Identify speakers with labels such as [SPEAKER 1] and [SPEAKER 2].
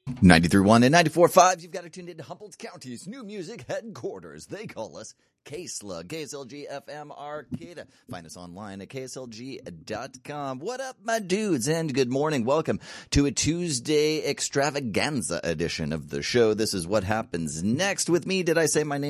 [SPEAKER 1] 93.1 and 94.5, you've got it tuned into Humboldt County's new music headquarters. They call us K-Slug, KSLG FM Arcata. Find us online at kslg.com. What up, my dudes, and good morning. Welcome to a Tuesday extravaganza edition of the show. This is what happens next with me. Did I say my name